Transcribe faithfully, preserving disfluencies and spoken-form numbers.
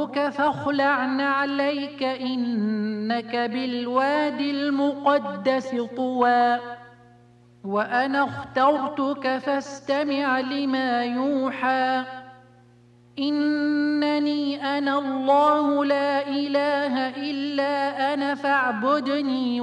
ربك فاخلع نعليك إنك بالواد المقدس طوى وأنا اخترتك فاستمع لما يوحى إنني أنا الله لا إله إلا أنا فاعبدني